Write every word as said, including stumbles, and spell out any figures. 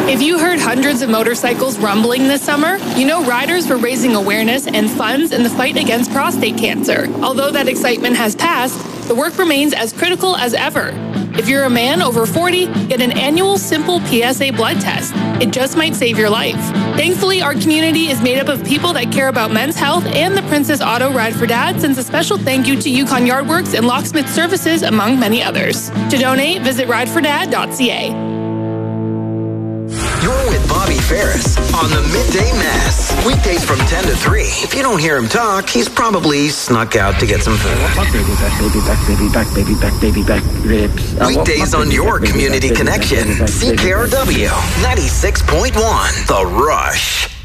If you heard hundreds of motorcycles rumbling this summer, you know riders were raising awareness and funds in the fight against prostate cancer. Although that excitement has passed, the work remains as critical as ever. If you're a man over forty, get an annual simple P S A blood test. It just might save your life. Thankfully, our community is made up of people that care about men's health, and the Princess Auto Ride for Dad sends a special thank you to Yukon Yardworks and Locksmith Services, among many others. To donate, visit ride for dad dot c a. You're with Bobby Ferris on the Midday Mess. Weekdays from ten to three. If you don't hear him talk, he's probably snuck out to get some food. Baby back, baby back, baby back, baby back, baby back, ribs. Weekdays on your Community Connection. C K R W ninety-six point one. The Rush.